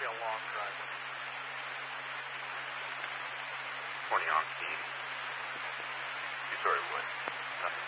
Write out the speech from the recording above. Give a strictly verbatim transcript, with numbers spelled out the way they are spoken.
a long driveway. twenty on key. Two-story wood. Nothing